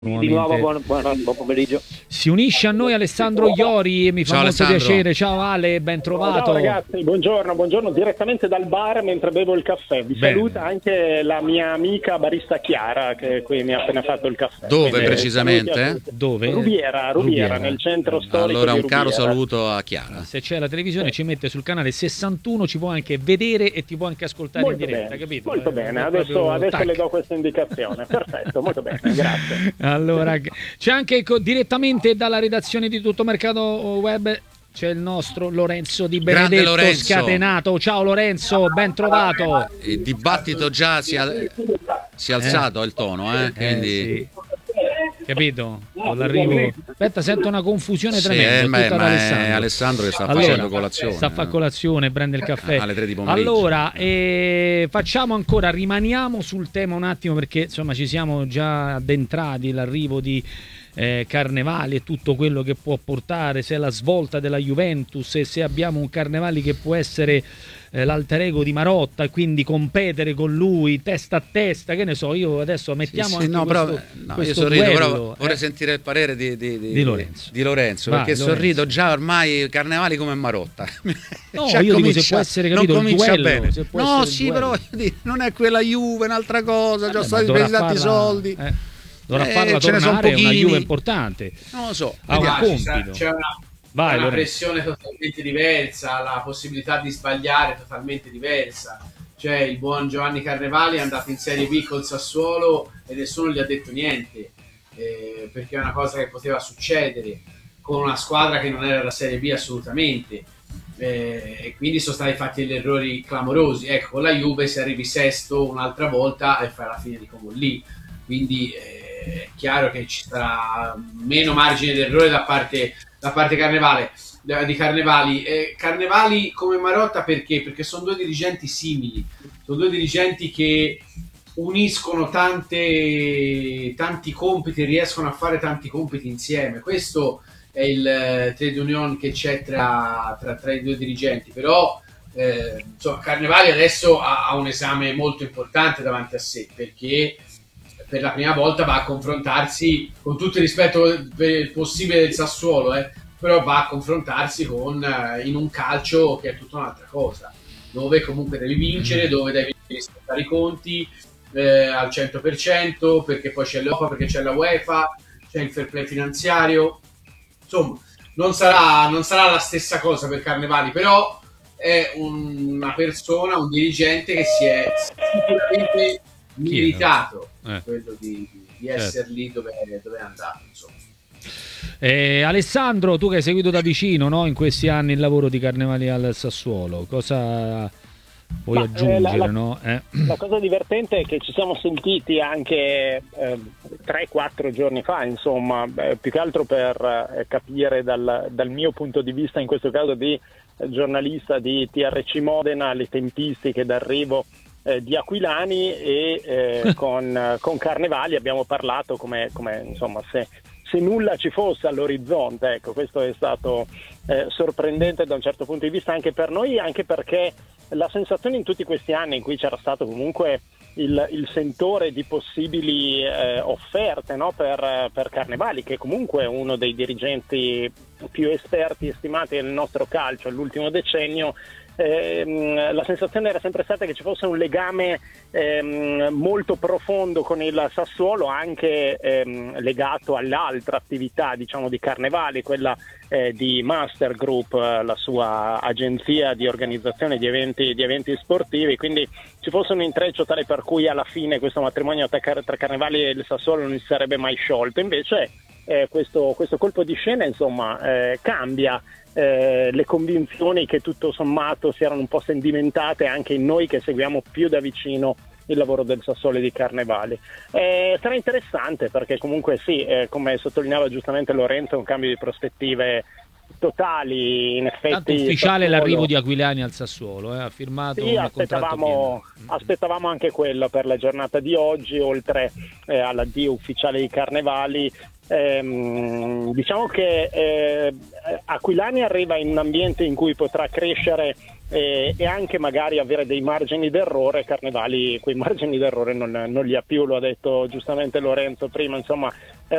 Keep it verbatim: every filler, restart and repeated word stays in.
Di nuovo buon, buon, buon pomeriggio. Si unisce a noi Alessandro Iori e mi fa Ciao, molto Alessandro. piacere. Ciao Ale, ben trovato. Ciao ragazzi, buongiorno, buongiorno direttamente dal bar mentre bevo il caffè. Vi Bene. saluta anche la mia amica barista Chiara che qui mi ha appena fatto il caffè. Dove Quindi, precisamente? Dove? Rubiera, Rubiera, Rubiera. nel centro storico Allora di un caro Rubiera. saluto a Chiara. Se c'è la televisione ci mette sul canale sessantuno, ci può anche vedere e ti può anche ascoltare Molto in diretta, bene, capito? molto Eh, bene. è Adesso, proprio adesso tac. le do questa indicazione. Perfetto, molto bene, grazie. Allora, c'è anche co- direttamente dalla redazione di Tutto Mercato Web c'è il nostro Lorenzo Di Grande Benedetto Lorenzo. Scatenato. Ciao Lorenzo, ben trovato. Il dibattito già si è, si è alzato il tono, eh? Quindi Eh, sì. Capito? Con l'arrivo. Aspetta, sento una confusione Sì, tremenda. eh, è ma- tutta da ma è Alessandro. Alessandro che sta Allora, facendo colazione. Sta a fa eh. colazione, prende il caffè. Alle tre di pomeriggio. Allora, eh, facciamo ancora, rimaniamo sul tema un attimo perché insomma ci siamo già addentrati l'arrivo di eh, Carnevali e tutto quello che può portare, se è la svolta della Juventus e se abbiamo un Carnevali che può essere eh, l'alter ego di Marotta e quindi competere con lui testa a testa, che ne so, io adesso mettiamo Sì, sì, anche no, questo, però, no, io questo sorrido, duello, però vorrei eh. sentire il parere di, di, di, Di Lorenzo. di Lorenzo, Vai, perché Lorenzo. sorrido già ormai Carnevali come Marotta. No, Già io dico comincia- se può essere, non capito, il comincia duello, bene. se può No, essere il sì, duello. però voglio dire, non è quella Juve, un'altra cosa, già Vabbè, stati ma dovrà presi tanti farla- soldi. eh, dovrà Eh, farla ce ne sono tornare, è una pochini. Juve importante. Non lo so. Ha un vediamo. Ah, ci sarà- compito. c'è una, Vai, una Lorenzo. pressione totalmente diversa, la possibilità di sbagliare totalmente diversa. Cioè, il buon Giovanni Carnevali è andato in Serie B col Sassuolo e nessuno gli ha detto niente, eh, perché è una cosa che poteva succedere con una squadra che non era la Serie B assolutamente. Eh, e quindi sono stati fatti degli errori clamorosi. Ecco, con la Juve se arrivi sesto un'altra volta e fai la fine di come lì. Quindi eh, è chiaro che ci sarà meno margine d'errore da parte, da parte Carnevale, da- di Carnevali. Eh, Carnevali come Marotta perché? Perché sono due dirigenti simili, sono due dirigenti che uniscono tante, tanti compiti, riescono a fare tanti compiti insieme. Questo è il eh, trade union che c'è tra, tra, tra i due dirigenti. Però eh, insomma, Carnevali adesso ha, ha un esame molto importante davanti a sé, perché per la prima volta va a confrontarsi, con tutto il rispetto per il possibile del Sassuolo, eh, però va a confrontarsi con eh, in un calcio che è tutta un'altra cosa, dove comunque devi vincere, dove devi rispettare i conti eh, al cento per cento, perché poi c'è l'Europa, perché c'è la UEFA, c'è il fair play finanziario. Insomma, non sarà, non sarà la stessa cosa per Carnevali, però è un- una persona, un dirigente che si è sicuramente meritato Eh. quello di, di Certo. essere lì dove, dove è andato, insomma. Eh, Alessandro, tu che hai seguito da vicino, no, in questi anni il lavoro di Carnevali al Sassuolo, cosa puoi Ma, eh, aggiungere? la- la- no? Eh. La cosa divertente è che ci siamo sentiti anche tre quattro giorni fa, insomma, eh, più che altro per eh, capire dal, dal mio punto di vista, in questo caso di eh, giornalista di T R C Modena, le tempistiche d'arrivo eh, di Aquilani e eh, con, con Carnevali abbiamo parlato come, come insomma se, se nulla ci fosse all'orizzonte. Ecco, questo è stato eh, sorprendente da un certo punto di vista anche per noi, anche perché la sensazione in tutti questi anni in cui c'era stato comunque il, il sentore di possibili eh, offerte, no, per, per Carnevali, che comunque è uno dei dirigenti più esperti e stimati del nostro calcio all'ultimo decennio, ehm, la sensazione era sempre stata che ci fosse un legame ehm, molto profondo con il Sassuolo, anche ehm, legato all'altra attività, diciamo, di Carnevali, quella eh, di Master Group, eh, la sua agenzia di organizzazione di eventi, di eventi sportivi. Quindi ci fosse un intreccio tale per cui alla fine questo matrimonio tra, tra Carnevali e il Sassuolo non si sarebbe mai sciolto. Invece eh, questo, questo colpo di scena, insomma, eh, cambia eh, le convinzioni che tutto sommato si erano un po' sedimentate anche in noi che seguiamo più da vicino il lavoro del Sassuolo e di Carnevali. Eh, sarà interessante perché comunque sì, eh, come sottolineava giustamente Lorenzo, un cambio di prospettive totali, in effetti. Tanto ufficiale Sassuolo- l'arrivo di Aquilani al Sassuolo, eh, ha firmato Sì, un contratto aspettavamo, pieno. aspettavamo anche quello per la giornata di oggi, oltre eh, all'addio ufficiale di Carnevali. Ehm, diciamo che eh, Aquilani arriva in un ambiente in cui potrà crescere eh, e anche magari avere dei margini d'errore. Carnevali quei margini d'errore non, non li ha più, lo ha detto giustamente Lorenzo prima, insomma